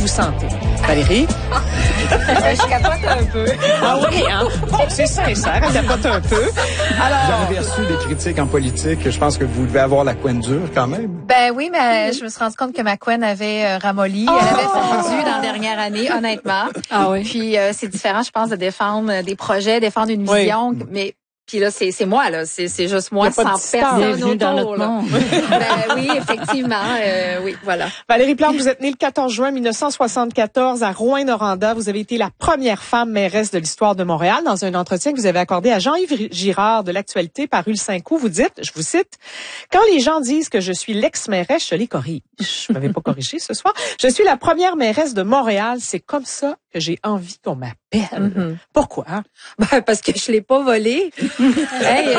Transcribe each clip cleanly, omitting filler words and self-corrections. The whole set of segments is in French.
sentez? Valérie? Je capote un peu. Ah oui, hein? Bon, c'est sincère, elle capote un peu. Alors... Vous avez reçu des critiques en politique. Je pense que vous devez avoir la couenne dure quand même. Ben oui, mais je me suis rendu compte que ma couenne avait ramolli. Elle avait fondu dans la dernière année, honnêtement. Ah oui. Puis c'est différent, je pense, de défendre des projets, défendre une vision, mais... Puis là, c'est moi, là. C'est juste moi sans personne autour. Dans notre monde. Ben oui, effectivement. Oui, voilà. Valérie Plante, vous êtes née le 14 juin 1974 à Rouyn-Noranda. Vous avez été la première femme mairesse de l'histoire de Montréal. Dans un entretien que vous avez accordé à Jean-Yves Girard de l'Actualité paru le 5 août, vous dites, je vous cite, « Quand les gens disent que je suis l'ex-mairesse, je les corrige. » Je m'avais pas corrigé ce soir. « Je suis la première mairesse de Montréal. C'est comme ça que j'ai envie qu'on m'appelle. Mm-hmm. » Pourquoi? Ben, parce que je l'ai pas volé. Hey,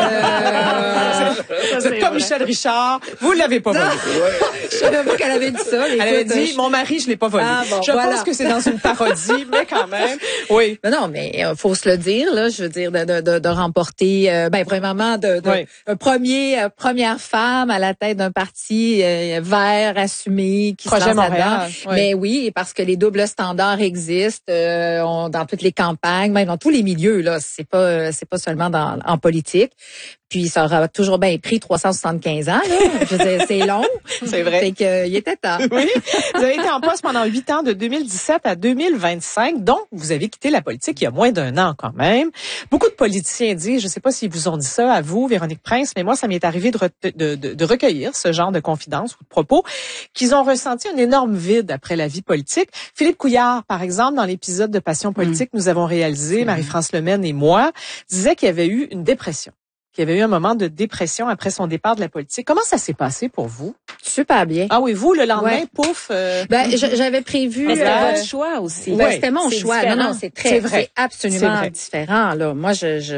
c'est comme Michel Richard, vous l'avez pas volé. Je savais pas qu'elle avait dit ça. Elle avait dit, mon mari, je l'ai pas volé. Ah, bon, je pense que c'est dans une parodie, mais quand même, oui. Mais non, mais faut se le dire, là. Je veux dire, de remporter, premièrement, première femme à la tête d'un parti vert, assumé, qui Projet se lance Montréal. là-dedans. Oui. Mais oui, parce que les doubles standards existent dans toutes les campagnes, même dans tous les milieux, là. C'est pas seulement en politique. Puis ça aura toujours bien pris 375 ans, là. Je veux dire, c'est long. C'est vrai. C'est qu'il était temps. Oui. Vous avez été en poste pendant 8 ans, de 2017 à 2025. Donc, vous avez quitté la politique il y a moins d'1 an quand même. Beaucoup de politiciens disent, je sais pas s'ils vous ont dit ça à vous, Véronique Prince, mais moi, ça m'est arrivé de recueillir ce genre de confidences ou de propos, qu'ils ont ressenti un énorme vide après la vie politique. Philippe Couillard, par exemple, dans l'épisode de Passion politique nous avons réalisé, Marie-France Lemaine et moi, disait qu'il y avait eu une dépression. Qu'il y avait eu un moment de dépression après son départ de la politique. Comment ça s'est passé pour vous? Super bien. Ah oui, vous, le lendemain, pouf. J'avais prévu... Mais c'était votre choix aussi. C'était mon choix. Différent. Non, c'est absolument différent, là. Moi,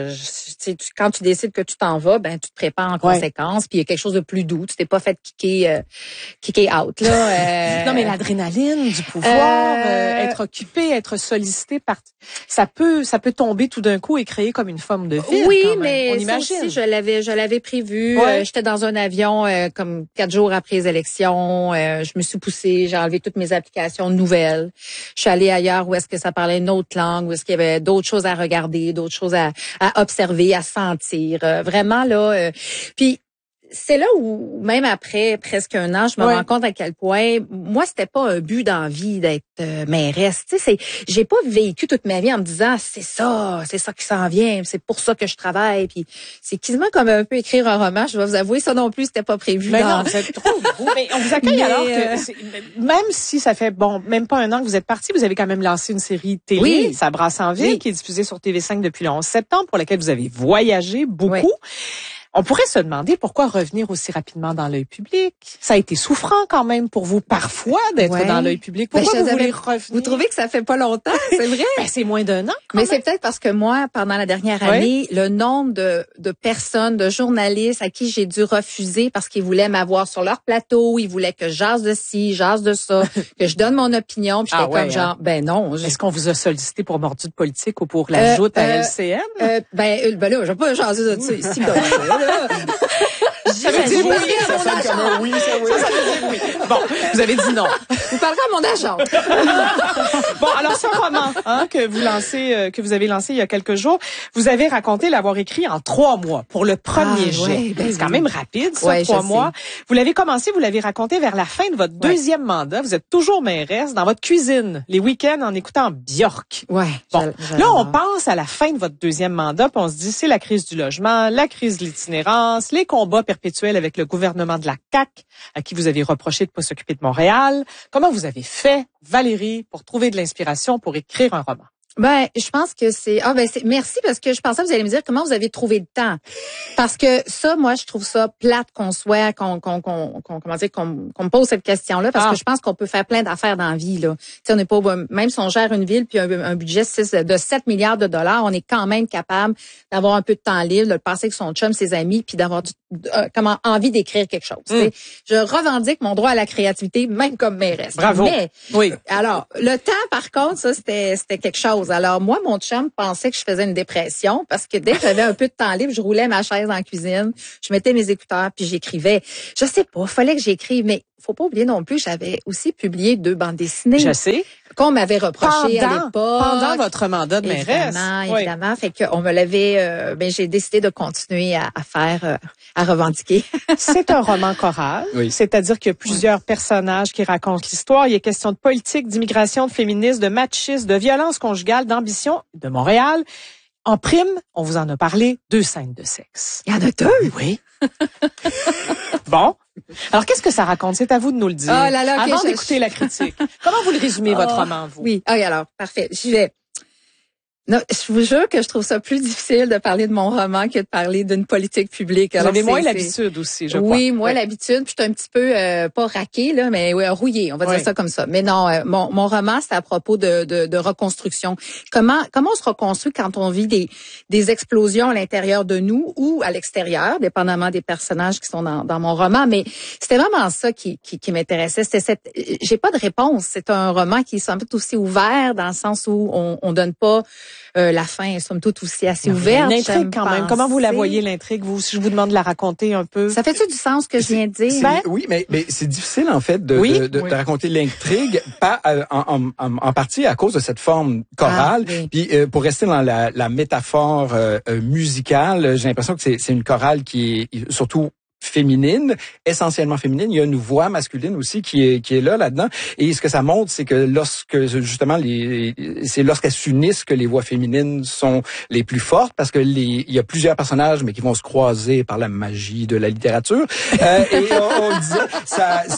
quand tu décides que tu t'en vas, ben, tu te prépares en conséquence, puis il y a quelque chose de plus doux. Tu t'es pas fait kicker out, là. Non, mais l'adrénaline du pouvoir, être occupé, être sollicité ça peut tomber tout d'un coup et créer comme une forme de vide. Oui, quand même. mais on imagine. Aussi, je l'avais prévu. J'étais dans un avion comme 4 jours après les élections. Je me suis poussée, j'ai enlevé toutes mes applications nouvelles. Je suis allée ailleurs où est-ce que ça parlait une autre langue, où est-ce qu'il y avait d'autres choses à regarder, d'autres choses à observer, à sentir. Vraiment là. Puis c'est là où, même après presque 1 an, je me rends compte à quel point, moi, c'était pas un but d'envie d'être mairesse. Tu sais, j'ai pas vécu toute ma vie en me disant, c'est ça qui s'en vient, c'est pour ça que je travaille. Puis c'est quasiment comme un peu écrire un roman. Je vais vous avouer, ça non plus, c'était pas prévu. Mais non, vous êtes trop beau. Mais on vous accueille alors que, même si ça fait, même pas 1 an que vous êtes parti, vous avez quand même lancé une série télé, Ça brasse en ville, qui est diffusée sur TV5 depuis le 11 septembre, pour laquelle vous avez voyagé beaucoup. Oui. On pourrait se demander pourquoi revenir aussi rapidement dans l'œil public. Ça a été souffrant quand même pour vous parfois d'être dans l'œil public. Pourquoi vous voulez revenir? Vous trouvez que ça fait pas longtemps, c'est vrai? C'est moins d'1 an. Mais c'est peut-être parce que moi, pendant la dernière année, le nombre de personnes, de journalistes à qui j'ai dû refuser parce qu'ils voulaient m'avoir sur leur plateau, ils voulaient que je jase de ci, jase de ça, que je donne mon opinion, puis j'étais comme genre, ben non. Est-ce qu'on vous a sollicité pour mordu de politique ou pour la joute à LCN? Ben là, je vais pas jaser de ça ici comme ça. Ça veut dire oui, ça sonne comme un oui, ça veut dire oui. Bon, vous avez dit non. Vous parlerez à mon agent. Bon, alors ce roman que vous avez lancé il y a quelques jours, vous avez raconté l'avoir écrit en 3 mois pour le premier jet. C'est quand même rapide, ça, 3 mois. Vous l'avez commencé, vous l'avez raconté vers la fin de votre 2e mandat. Vous êtes toujours mairesse dans votre cuisine, les week-ends en écoutant Björk. Ouais. Bon, là, on pense à la fin de votre 2e mandat, puis on se dit, c'est la crise du logement, la crise de l'itinérance, les combats perpétuels avec le gouvernement de la CAQ, à qui vous avez reproché de pas s'occuper de Montréal. Comment vous avez fait, Valérie, pour trouver de l'inspiration pour écrire un roman? Ben, je pense que merci parce que je pensais que vous allez me dire comment vous avez trouvé le temps. Parce que ça, moi, je trouve ça plate qu'on me pose cette question-là parce que je pense qu'on peut faire plein d'affaires dans la vie, là. Tu sais, on n'est pas, même si on gère une ville puis un budget de 7 milliards de dollars, on est quand même capable d'avoir un peu de temps libre, de le passer avec son chum, ses amis puis d'avoir envie d'écrire quelque chose. Je revendique mon droit à la créativité, même comme mairesse. Bravo. Mais, oui. Alors, le temps, par contre, ça, c'était quelque chose. Alors, moi, mon chum pensait que je faisais une dépression parce que dès que j'avais un peu de temps libre, je roulais ma chaise en cuisine, je mettais mes écouteurs puis j'écrivais. Je sais pas, fallait que j'écrive, mais faut pas oublier non plus, j'avais aussi publié 2 bandes dessinées. Je sais. Qu'on m'avait reproché à l'époque. Pendant votre mandat de mairesse. Évidemment. Fait qu'on me l'avait, j'ai décidé de continuer à faire, à revendiquer. C'est un roman choral. Oui. C'est-à-dire qu'il y a plusieurs personnages qui racontent l'histoire. Il y a question de politique, d'immigration, de féminisme, de machisme, de violence conjugale, d'ambition, de Montréal. En prime, on vous en a parlé, 2 scènes de sexe. Il y en a 2? Oui. Bon. Alors, qu'est-ce que ça raconte? C'est à vous de nous le dire. Oh là là, avant d'écouter la critique. Comment vous le résumez, votre roman, vous? Oui. Okay, alors, parfait. J'y vais. Non, je vous jure que je trouve ça plus difficile de parler de mon roman que de parler d'une politique publique. Vous avez moins l'habitude aussi, je crois. Oui, moi l'habitude. Puis je suis un petit peu pas raquée là, mais ouais, rouillée, on va dire ça comme ça. Mais non, mon roman c'est à propos de reconstruction. Comment on se reconstruit quand on vit des explosions à l'intérieur de nous ou à l'extérieur, dépendamment des personnages qui sont dans mon roman. Mais c'était vraiment ça qui m'intéressait. J'ai pas de réponse. C'est un roman qui est somme toute aussi ouvert dans le sens où on donne pas la fin est somme toute aussi assez ouverte. L'intrigue quand même. Comment vous la voyez, l'intrigue, vous, si je vous demande de la raconter un peu? Ça fait-tu du sens que je viens de dire? Oui, mais c'est difficile, en fait, de raconter l'intrigue, pas en partie à cause de cette forme chorale. Puis pour rester dans la métaphore musicale, j'ai l'impression que c'est une chorale qui est surtout féminine, essentiellement féminine. Il y a une voix masculine aussi qui est là-dedans. Et ce que ça montre, c'est que justement c'est lorsqu'elles s'unissent que les voix féminines sont les plus fortes, parce que il y a plusieurs personnages, mais qui vont se croiser par la magie de la littérature. Et on disait,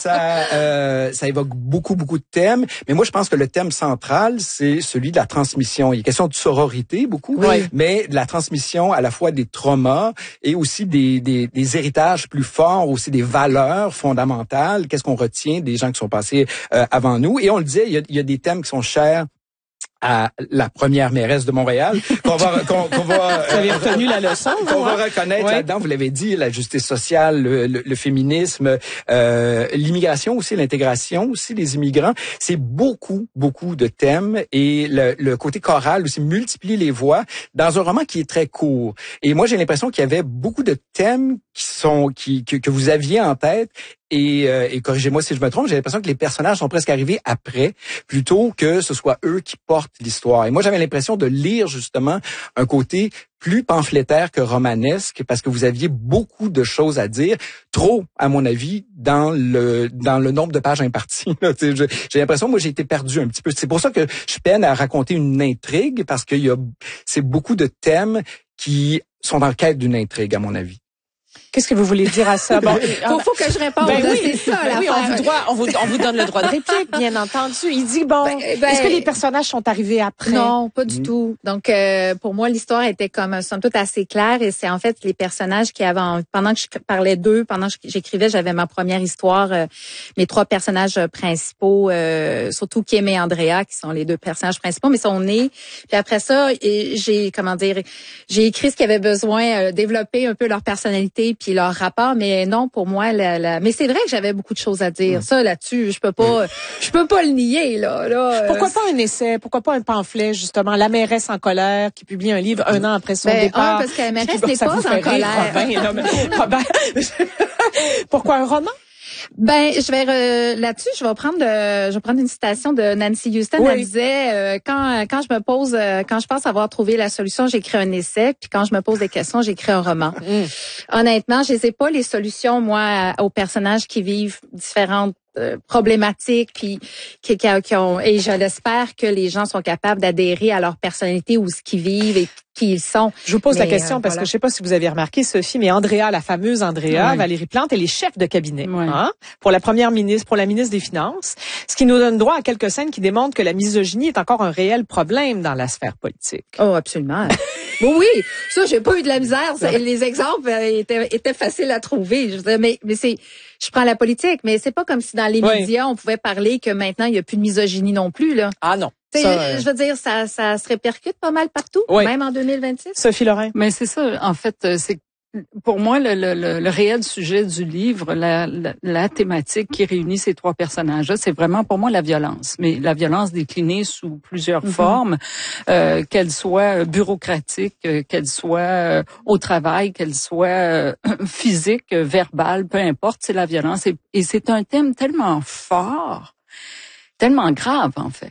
ça évoque beaucoup de thèmes. Mais moi, je pense que le thème central, c'est celui de la transmission. Il est question de sororité beaucoup, mais de la transmission à la fois des traumas et aussi des héritages plus forts, aussi des valeurs fondamentales. Qu'est-ce qu'on retient des gens qui sont passés avant nous? Et on le disait, il y a des thèmes qui sont chers à la première mairesse de Montréal, qu'on va vous avez retenu la leçon, qu'on va reconnaître là-dedans. Vous l'avez dit, la justice sociale, le féminisme, l'immigration aussi, l'intégration aussi des immigrants. C'est beaucoup de thèmes, et le côté choral aussi multiplie les voix dans un roman qui est très court. Et moi, j'ai l'impression qu'il y avait beaucoup de thèmes que vous aviez en tête. Et corrigez-moi si je me trompe, j'ai l'impression que les personnages sont presque arrivés après, plutôt que ce soit eux qui portent l'histoire. Et moi, j'avais l'impression de lire justement un côté plus pamphlétaire que romanesque, parce que vous aviez beaucoup de choses à dire, trop, à mon avis, dans le nombre de pages imparties. J'ai l'impression, moi, j'ai été perdu un petit peu. C'est pour ça que je peine à raconter une intrigue, parce que c'est beaucoup de thèmes qui sont en quête d'une intrigue, à mon avis. Qu'est-ce que vous voulez dire à ça? Bon, faut que je réponde. C'est ça, on vous donne le droit de réplique, bien entendu. Il dit, est-ce que les personnages sont arrivés après? Non, pas du tout. Donc, pour moi, l'histoire était comme, somme toute, assez claire, et c'est en fait les personnages qui avaient, pendant que je parlais d'eux, pendant que j'écrivais, j'avais ma première histoire, mes 3 personnages principaux, surtout Kim et Andrea, qui sont les 2 personnages principaux, mais sont nés. Puis après ça, j'ai écrit ce qu'il y avait besoin, développer un peu leur personnalité, puis leur rapport, mais non, pour moi, mais c'est vrai que j'avais beaucoup de choses à dire. Ça, là-dessus, je peux pas le nier, là. Pourquoi pas un essai? Pourquoi pas un pamphlet, justement? La mairesse en colère, qui publie un livre 1 an après son départ. Parce que la mairesse n'est pas en colère. Pourquoi un roman? Je vais là-dessus, je vais prendre une citation de Nancy Houston. Elle disait quand je pense avoir trouvé la solution, j'écris un essai, puis quand je me pose des questions, j'écris un roman. Honnêtement, je sais pas les solutions, moi, aux personnages qui vivent différentes problématiques, puis qui ont, et je l'espère que les gens sont capables d'adhérer à leur personnalité ou ce qu'ils vivent et qui ils sont. Je vous pose la question parce que je sais pas si vous avez remarqué, Sophie, mais Andrea, la fameuse Andrea, Valérie Plante, elle est chef de cabinet pour la première ministre, pour la ministre des Finances, ce qui nous donne droit à quelques scènes qui démontrent que la misogynie est encore un réel problème dans la sphère politique. Oh, absolument. Oui, ça, j'ai pas eu de la misère. Les exemples étaient faciles à trouver. Je veux dire, mais je prends la politique, mais c'est pas comme si dans les médias, on pouvait parler que maintenant, il y a plus de misogynie non plus, là. Ah non. Je veux dire, ça se répercute pas mal partout, même en 2026. Sophie Lorrain. Mais c'est ça, en fait, c'est pour moi, le réel sujet du livre, la thématique qui réunit ces trois personnages-là, c'est vraiment pour moi la violence. Mais la violence déclinée sous plusieurs formes, qu'elle soit bureaucratique, qu'elle soit au travail, qu'elle soit physique, verbale, peu importe, c'est la violence. Et c'est un thème tellement fort, tellement grave en fait.